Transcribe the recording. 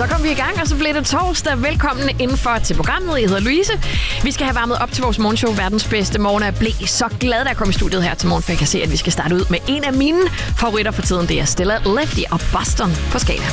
Så kom vi i gang, og så blev det torsdag. Velkommen indenfor til programmet. Jeg hedder Louise. Vi skal have varmet op til vores morgenshow, verdens bedste morgen. Jeg blev så glad, da jeg kom i studiet her til morgen, for jeg kan se, at vi skal starte ud med en af mine favoritter for tiden. Det er Stella Lefty og Boston på Skala.